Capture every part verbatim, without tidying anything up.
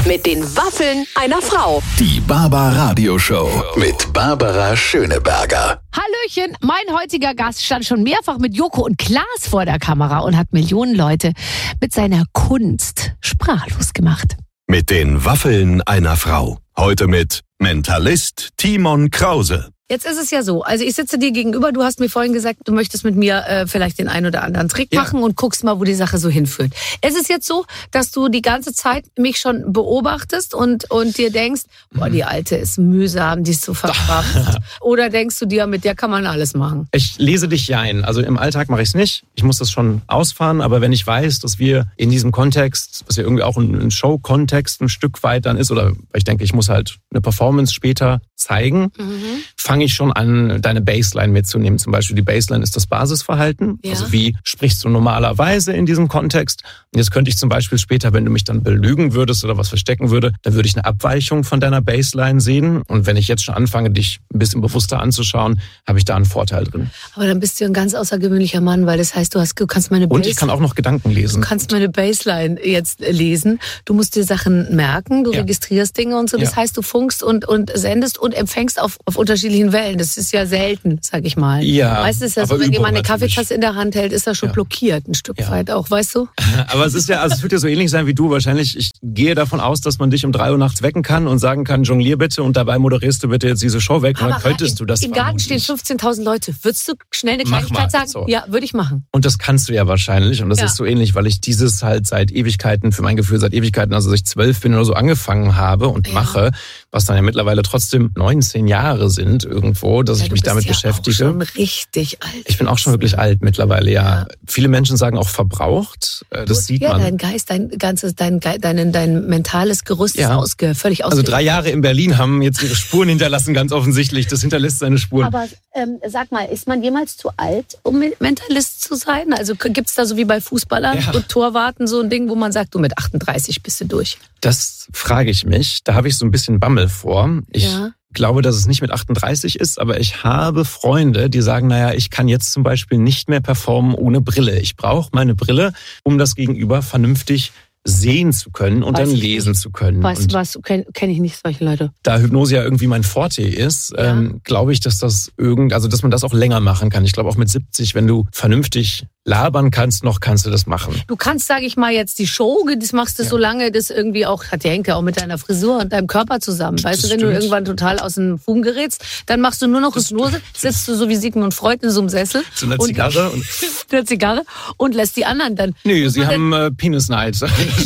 Mit den Waffeln einer Frau. Die Barbara-Radio-Show mit Barbara Schöneberger. Hallöchen, mein heutiger Gast stand schon mehrfach mit Joko und Klaas vor der Kamera und hat Millionen Leute mit seiner Kunst sprachlos gemacht. Mit den Waffeln einer Frau. Heute mit Mentalist Timon Krause. Jetzt ist es ja so, also ich sitze dir gegenüber, du hast mir vorhin gesagt, du möchtest mit mir äh, vielleicht den einen oder anderen Trick Ja. machen und guckst mal, wo die Sache so hinführt. Es ist jetzt so, dass du die ganze Zeit mich schon beobachtest und, und dir denkst, boah, die Alte ist mühsam, die ist so verkrampft. Oder denkst du dir, mit der kann man alles machen? Ich lese dich ja ein. Also im Alltag mache ich es nicht. Ich muss das schon ausfahren. Aber wenn ich weiß, dass wir in diesem Kontext, was ja irgendwie auch ein Show-Kontext ein Stück weit dann ist, oder ich denke, ich muss halt eine Performance später zeigen, Mhm. fange ich schon an, deine Baseline mitzunehmen. Zum Beispiel die Baseline ist das Basisverhalten. Ja. Also wie sprichst du normalerweise in diesem Kontext? Und jetzt könnte ich zum Beispiel später, wenn du mich dann belügen würdest oder was verstecken würde, dann würde ich eine Abweichung von deiner Baseline sehen. Und wenn ich jetzt schon anfange, dich ein bisschen bewusster anzuschauen, habe ich da einen Vorteil drin. Aber dann bist du ein ganz außergewöhnlicher Mann, weil das heißt, du, hast, du kannst meine Und Baseline... ich kann auch noch Gedanken lesen. Du kannst meine Baseline jetzt lesen. Du musst dir Sachen merken, du Ja. registrierst Dinge und so. Das Ja. heißt, du funkst und, und sendest und empfängst auf, auf unterschiedlichen Wellen. Das ist ja selten, sag ich mal. Ja, Meistens ist ja so, aber wenn Übung jemand eine natürlich. Kaffeetasse in der Hand hält, ist er schon Ja. blockiert, ein Stück Ja. weit auch, weißt du? Aber es ist ja, also es wird ja so ähnlich sein wie du wahrscheinlich. Ich gehe davon aus, dass man dich um drei Uhr nachts wecken kann und sagen kann, jonglier bitte und dabei moderierst du bitte jetzt diese Show weg. Und dann könntest du das Im Garten stehen vermutlich. fünfzehntausend Leute. Würdest du schnell eine Mach Kleinigkeit mal, sagen? so. Ja, würde ich machen. Und das kannst du ja wahrscheinlich. Und das Ja. ist so ähnlich, weil ich dieses halt seit Ewigkeiten, für mein Gefühl seit Ewigkeiten, also seit ich zwölf bin oder so angefangen habe und Ja. mache, was dann ja mittlerweile trotzdem neunzehn Jahre sind irgendwo, dass Ja, ich du mich bist damit ja beschäftige. Auch schon richtig alt. Ich bin auch schon wirklich alt mittlerweile, ja. Ja. Viele Menschen sagen auch verbraucht. Äh, Das sieht ja, man. dein Geist, dein ganzes, dein, Ge- dein, dein mentales Gerüst Ja. ist ausge, völlig ausge. Also drei Jahre in Berlin haben jetzt ihre Spuren hinterlassen, ganz offensichtlich. Das hinterlässt seine Spuren. Aber ähm, sag mal, ist man jemals zu alt, um Mentalist zu sein? Also gibt es da so wie bei Fußballern Ja. und Torwarten so ein Ding, wo man sagt, du mit achtunddreißig bist du durch? Das frage ich mich. Da habe ich so ein bisschen Bammel vor. Ich Ja. glaube, dass es nicht mit achtunddreißig ist, aber ich habe Freunde, die sagen, naja, ich kann jetzt zum Beispiel nicht mehr performen ohne Brille. Ich brauche meine Brille, um das Gegenüber vernünftig sehen zu können und Weiß dann ich lesen nicht. zu können. Weißt Und du was, kenne kenn ich nicht solche Leute. da Hypnose ja irgendwie mein Forte ist, Ja. ähm, glaube ich, dass das irgend, also dass man das auch länger machen kann. Ich glaube auch mit siebzig, wenn du vernünftig labern kannst, noch kannst du das machen. Du kannst, sage ich mal, jetzt die Show, das machst du Ja. so lange, das irgendwie auch, hat ja Henke auch mit deiner Frisur und deinem Körper zusammen. Weißt Das du, wenn du stimmt. irgendwann total aus dem Fugen gerätst, dann machst du nur noch Hypnose, sitzt du so wie Sigmund Freud in so einem Sessel. Zu einer und- Zigarre und Eine Zigarre und lässt die anderen dann. Nö, Muss Sie man haben äh, Penis Night.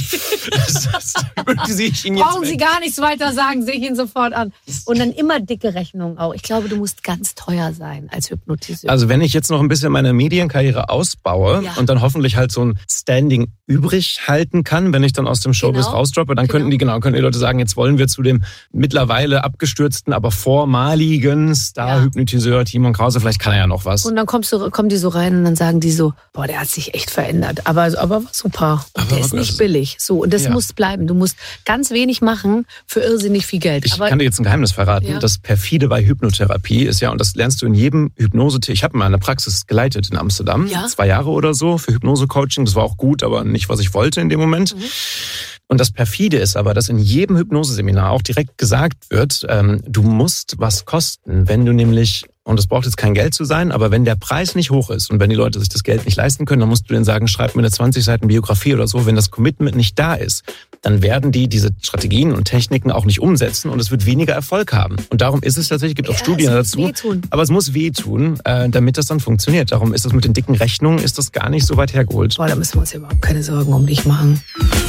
Das, das, das sehe ich Ihnen jetzt Brauchen weg. Sie gar nichts weiter sagen, sehe ich ihn sofort an. Und dann immer dicke Rechnungen auch. Ich glaube, du musst ganz teuer sein als Hypnotiseur. Also wenn ich jetzt noch ein bisschen meine Medienkarriere ausbaue Ja. und dann hoffentlich halt so ein Standing übrig halten kann, wenn ich dann aus dem Showbiz Genau. rausdroppe, dann könnten die genau könnten die Leute sagen, jetzt wollen wir zu dem mittlerweile abgestürzten, aber vormaligen Star-Hypnotiseur Timon Krause. Vielleicht kann er ja noch was. Und dann kommst du, kommen die so rein und dann sagen die so, boah, der hat sich echt verändert. Aber, aber war super. Und Aber der war ist gut. nicht billig. So, und das Ja. muss bleiben. Du musst ganz wenig machen für irrsinnig viel Geld. Ich aber kann dir jetzt ein Geheimnis verraten. Ja. Das perfide bei Hypnotherapie ist ja, und das lernst du in jedem Hypnose. Ich habe mal eine Praxis geleitet in Amsterdam, Ja. zwei Jahre oder so für Hypnose-Coaching. Das war auch gut, aber nicht, was ich wollte in dem Moment. Mhm. Und das perfide ist aber, dass in jedem Hypnoseseminar auch direkt gesagt wird, ähm, du musst was kosten, wenn du nämlich, und das braucht jetzt kein Geld zu sein, aber wenn der Preis nicht hoch ist und wenn die Leute sich das Geld nicht leisten können, dann musst du denen sagen, schreib mir eine zwanzig Seiten Biografie oder so. Wenn das Commitment nicht da ist, dann werden die diese Strategien und Techniken auch nicht umsetzen und es wird weniger Erfolg haben. Und darum ist es tatsächlich, gibt auch Ja, Studien es muss dazu, wehtun. aber es muss wehtun, äh, damit das dann funktioniert. Darum ist das mit den dicken Rechnungen, ist das gar nicht so weit hergeholt. boah, da müssen wir uns überhaupt keine Sorgen um dich machen.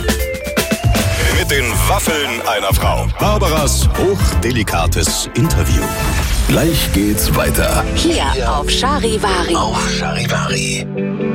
Mit den Waffeln einer Frau. Barbaras hochdelikates Interview. Gleich geht's weiter. Hier auf Charivari. Auf Charivari.